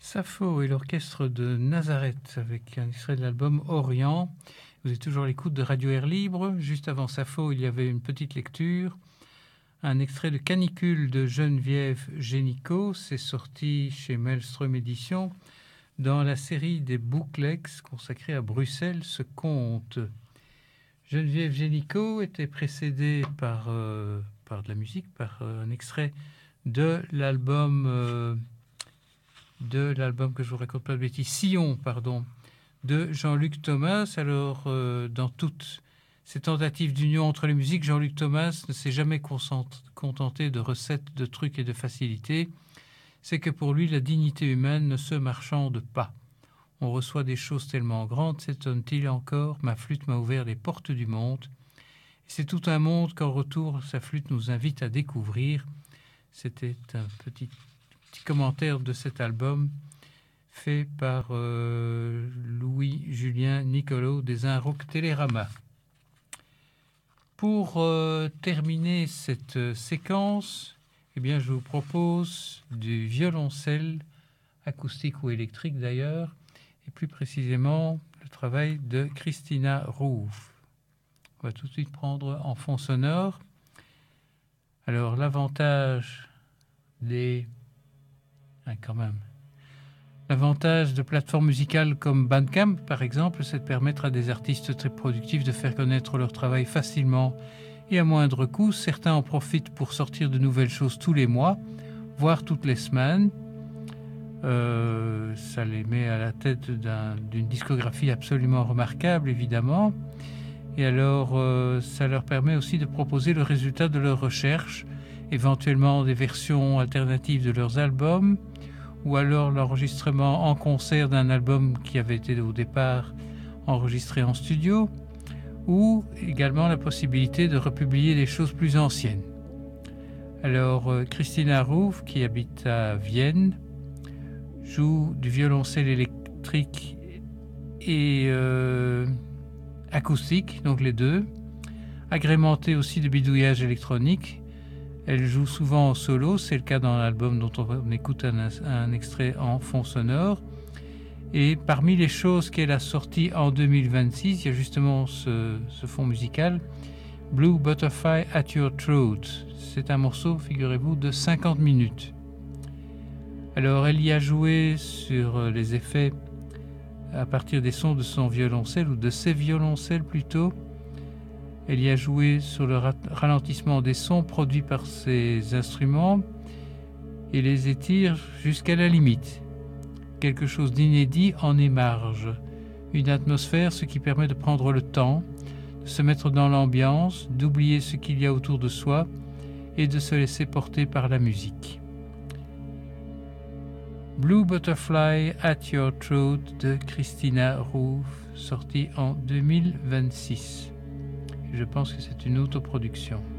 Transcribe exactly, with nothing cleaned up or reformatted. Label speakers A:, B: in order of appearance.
A: Sappho et l'orchestre de Nazareth avec un extrait de l'album Orient. Vous êtes toujours à l'écoute de Radio Air Libre. Juste avant Sappho, il y avait une petite lecture. Un extrait de Canicule de Geneviève Génicaud. C'est sorti chez Maelstrom Éditions dans la série des Bouclex consacrée à Bruxelles, ce conte. Geneviève Génicaud était précédée par, euh, par de la musique, par euh, un extrait de l'album... Euh, de l'album que je vous raconte pas de bêtises, Sillon, pardon, de Jean-Luc Thomas. Alors, euh, dans toutes ces tentatives d'union entre les musiques, Jean-Luc Thomas ne s'est jamais contenté de recettes, de trucs et de facilités. C'est que pour lui, la dignité humaine ne se marchande pas. On reçoit des choses tellement grandes, s'étonne-t-il encore, ma flûte m'a ouvert les portes du monde. Et c'est tout un monde qu'en retour, sa flûte nous invite à découvrir. C'était un petit... petit commentaire de cet album fait par euh, Louis-Julien Nicolo des Inrocks Télérama. Pour euh, terminer cette euh, séquence, eh bien, je vous propose du violoncelle acoustique ou électrique d'ailleurs, et plus précisément le travail de Christina Rouve. On va tout de suite prendre en fond sonore. Alors, l'avantage des quand même. L'avantage de plateformes musicales comme Bandcamp, par exemple, c'est de permettre à des artistes très productifs de faire connaître leur travail facilement et à moindre coût. Certains en profitent pour sortir de nouvelles choses tous les mois, voire toutes les semaines. Euh, ça les met à la tête d'un, d'une discographie absolument remarquable, évidemment. Et alors, euh, ça leur permet aussi de proposer le résultat de leurs recherches, éventuellement des versions alternatives de leurs albums, ou alors l'enregistrement en concert d'un album qui avait été au départ enregistré en studio, ou également la possibilité de republier des choses plus anciennes. Alors, euh, Christina Rouve, qui habite à Vienne, joue du violoncelle électrique et euh, acoustique, donc les deux, agrémenté aussi de bidouillage électronique. Elle joue souvent en solo, c'est le cas dans l'album dont on écoute un, un extrait en fond sonore. Et parmi les choses qu'elle a sorties en deux mille vingt-six, il y a justement ce, ce fond musical, Blue Butterfly at Your Throat. C'est un morceau, figurez-vous, de cinquante minutes. Alors elle y a joué sur les effets à partir des sons de son violoncelle, ou de ses violoncelles plutôt. Elle y a joué sur le ralentissement des sons produits par ses instruments et les étire jusqu'à la limite. Quelque chose d'inédit en émarge. Une atmosphère, ce qui permet de prendre le temps, de se mettre dans l'ambiance, d'oublier ce qu'il y a autour de soi et de se laisser porter par la musique. Blue Butterfly at Your Throat de Christina Rouve, sorti en deux mille vingt-six. Je pense que c'est une autoproduction.